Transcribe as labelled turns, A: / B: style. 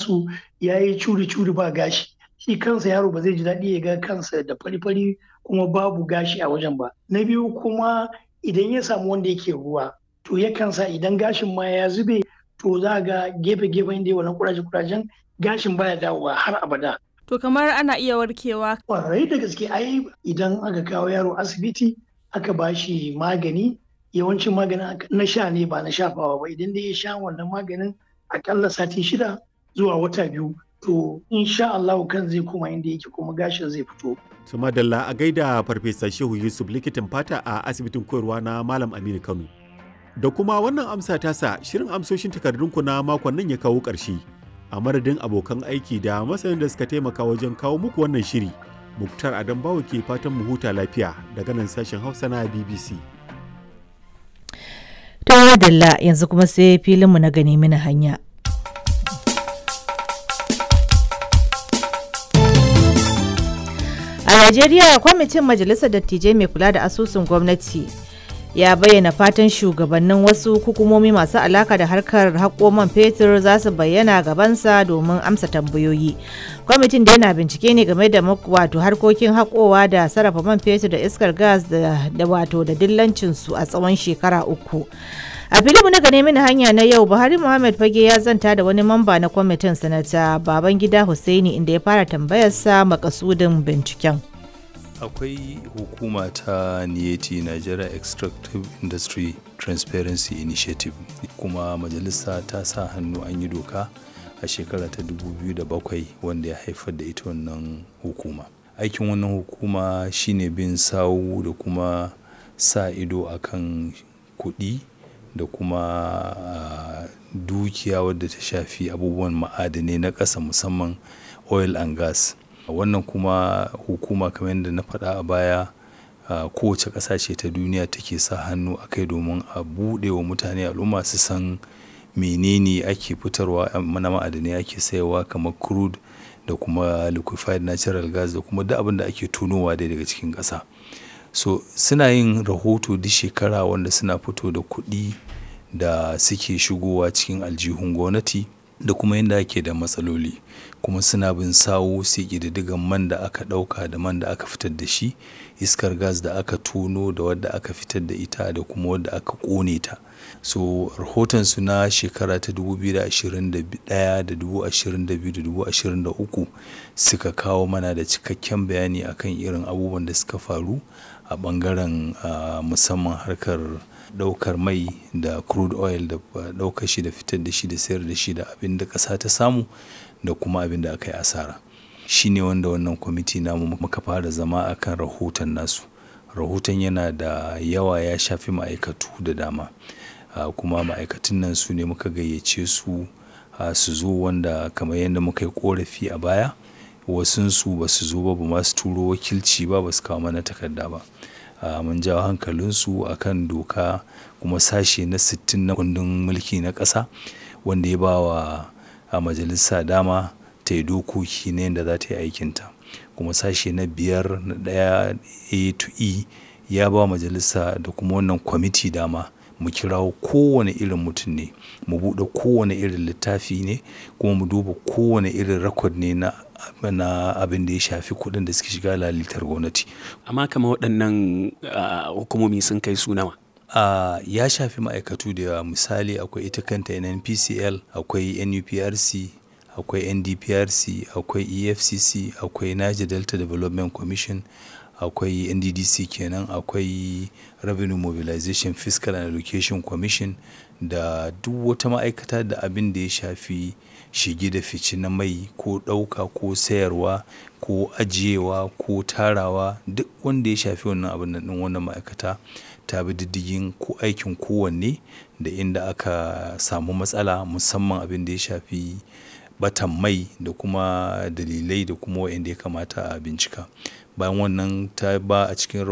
A: gansu ya yi curi-curi ba gashi. Shi kansa yaro ba zai ji daɗi ya ga kansa da fari-fari kuma babu gashi a wajen ba. Na biyu kuma idan ya samu wanda yake ruwa to yakan sa idan gashin ma ya zube to za ga gefe-gefen da wannan kuraje-kurajen gashin baya dawowa har abada.
B: To kamar ana iya warkewa?
A: Ƙwarai da gaske idan aka kawo yaro asibiti aka ba shi magani, yawancin maganin na sha ne ba na shafawa ba. Idan dai ya sha wannan maganin aƙalla sati 6 zuwa wata 2 to insha Allahu kan zai koma inda yake kuma gashin zai fito.
C: To madalla a gaida Farfesa Shehu Yusuf likitan fata a asibitin koyarwa na Malam Aminu Kano. Da kuma wannan amsa tasa shirin amsoshin takardunku na makon nan ya kawo ƙarshe. A madadin abokan aiki da masanin da suka taimaka wajen kawo muku wannan shiri, Muktar Adam Bawo ke fatan mu huta lafiya daga nan sashen Hausa na BBC.
D: To madalla yanzu kuma sai filinmu na gani mini hanya. A Najeriya, kwamitin Majalisar Dattijai mai kula da asusun gwamnati ya bayyana fatan shugabannin wasu hukumomi masu alaka da harkar haƙo man fetur za su bayyana gabansa domin amsa tambayoyi. Kwamitin da yana bincike ne game da harkokin haƙowa da sarrafa man fetur da iskar gas da dillancinsu a tsawon shekara 3. A filinmu na gane mini hanya na yau, Buhari Muhammad Fage ya zanta da wani mamba na kwamitin, Sanata Babangida Hussaini, inda ya fara tambayarsa makasudin binciken.
E: Akwai hukuma ta NIETI, Nigeria Extractive Industry Transparency Initiative, kuma majalisa ta sa hannu an yi doka a shekara ta 2007 wanda ya haifar da ita wannan hukuma. Aikin wannan hukuma shine bin sawu da kuma sa ido akan kuɗi da kuma dukiya wadda ta shafi abubuwan ma'adanai na ƙasa, musamman oil and gas. Wannan kuma hukuma, kamar yadda na faɗa a baya, kowace ƙasa ce ta duniya take sa hannu a kai domin a buɗe wa mutane, al'umma su san menene ake fitarwa na ma'adanai ake sayarwa, kamar crude da kuma liquefied natural gas da kuma duk abin da ake tonowa daga cikin ƙasa. So suna yin rahoto duk shekara wanda suna fito da kuɗi da suke shigowa cikin aljihun gwamnati da kuma yadda ake da matsaloli, kuma suna bin sawu sai ƙididdigan man da aka ɗauka da man da aka fitar da shi, iskar gas da aka tono da wadda aka fitar da ita da kuma wadda aka ƙone ta. So rahotonsu na shekara ta 2021 da 2022 da 2023 suka kawo mana da cikakken bayani akan irin abubuwan da suka faru a ɓangaren musamman harkar ɗaukar mai da crude oil, da ɗaukar shi da fitar da shi da sayar da shi, da abin da ƙasa ta samu da kuma abin da aka yi asara. Shi ne wanda wannan kwamiti namu muka fara zama akan rahoton nasu. Rahoton yana da yawa, ya shafi ma'aikatu da dama, kuma ma'aikatun nan su ne muka gayyace su su zo, wanda kamar yadda muka yi ƙorafi a baya, wasunsu ba su zo ba ma su turo wakilci ba su kawo mana takarda ba. Mun jawo hankalinsu akan doka kuma sashe na 60 na kundin mulki na ƙasa, wanda ya ba wa majalisa dama ta yi dokoki na yadda za ta yi aikinta, kuma sashe na 5 na 1 A to E ya ba majalisa da kuma wannan kwamiti dama mu kirawo kowane irin mutum ne, mu buɗe kowane irin littafi ne, kuma mu duba kowane irin rakod ne na abin da ya shafi kuɗin da suke shiga lalitar gwamnati.
F: Amma kamar waɗannan hukumomi sun kai su nawa?
E: Ya shafi ma'aikatu da yawa. Misali, akwai ita kanta NNPCL, akwai NUPRC, akwai NDPRC, akwai EFCC, akwai Niger Delta Development Commission, akwai NDDC kenan, akwai Revenue Mobilization Fiscal and Allocation Commission, da duk wata ma'aikata da abin da ya shafi shige da fice na mai, ko ɗauka ko sayarwa ko ajiyewa ko tarawa, duk wanda ya shafi wannan abin nan ɗin, wannan ma'aikata ta bi diddigin ko aikin kowanne da inda aka samu matsala, musamman abin da ya shafi batan mai da kuma dalilai da kuma wa'inda ya kamata a bincika. Bayan wannan ta ba a cikin